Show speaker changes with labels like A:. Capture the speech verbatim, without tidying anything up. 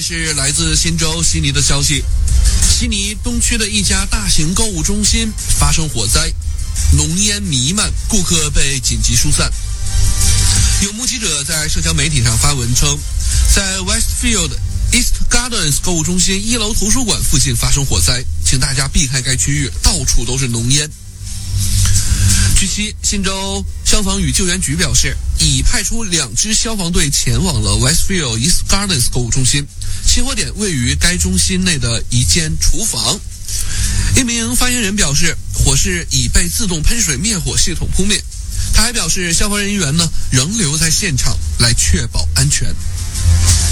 A: 是来自新州悉尼的消息，悉尼东区的一家大型购物中心发生火灾，浓烟弥漫，顾客被紧急疏散。有目击者在社交媒体上发文称，在 Westfield East Gardens 购物中心一楼图书馆附近发生火灾，请大家避开该区域，到处都是浓烟。据悉，新州消防与救援局表示，已派出两支消防队前往了 Westfield East Gardens 购物中心，起火点位于该中心内的一间厨房。一名发言人表示，火势已被自动喷水灭火系统扑灭。他还表示，消防人员呢仍留在现场来确保安全。